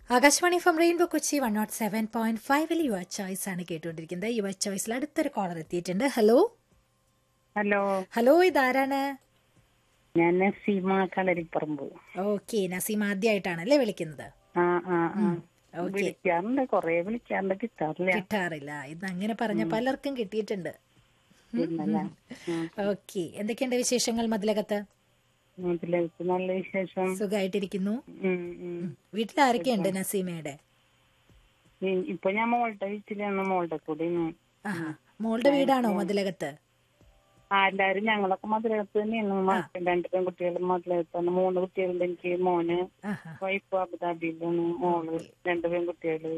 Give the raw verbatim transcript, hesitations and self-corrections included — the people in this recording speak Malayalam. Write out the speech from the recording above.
Akashvani from rainbow Kochi one not seven point ഫൈവിൽ യുവർ ചോയ്സ് ആണ് കേട്ടുകൊണ്ടിരിക്കുന്നത്. യുവർ ചോയ്സിൽ അടുത്തൊരു കോളർ എത്തിയിട്ടുണ്ട്. ഹലോ ഹലോ ഹലോ ഇതാരാണ്? ഞാൻ നസീമ കളരിപ്പറമ്പ്. ഓക്കെ, നസീം ആദ്യമായിട്ടാണല്ലേ വിളിക്കുന്നത്? ആ ആ ആ ഓക്കെ, വിളിക്കാറുണ്ട്, കൊറേ വിളിക്കാറുണ്ട്, കിട്ടാറില്ല. കിട്ടാറില്ല. ഇത് അങ്ങനെ പറഞ്ഞ പലർക്കും കിട്ടിയിട്ടുണ്ട്. പിന്നല്ലേ ഓക്കെ, എന്തൊക്കെയുണ്ട് വിശേഷങ്ങൾ മതിലകത്ത്? വീട്ടിലേക്ക് നല്ല വിശേഷം. സുഖമായിട്ടിരിക്കുന്നു. ഉം, ഉം. വീട്ടിൽ ആരൊക്കെയുണ്ട് നസീമയുടെ? ഇ- ഇപ്പൊ ഞാൻ മോളുടെ വീട്ടിലാണ്, മോളുടെ കൂടെ ആഹാ, മോളുടെ വീടാണോ മതിലകത്ത്? ആ എല്ലാരും ഞങ്ങളൊക്കെ മധുരകത്ത് തന്നെയാണ്. മ- രണ്ട് പെൺകുട്ടികളും മധുരകത്താണ്. മൂന്ന് കുട്ടികളുണ്ട് എനിക്ക്. മോന് ആഹാ, വൈഫ് അബുദാബിയിലാണ്, മോള് രണ്ട് പെൺകുട്ടികള്.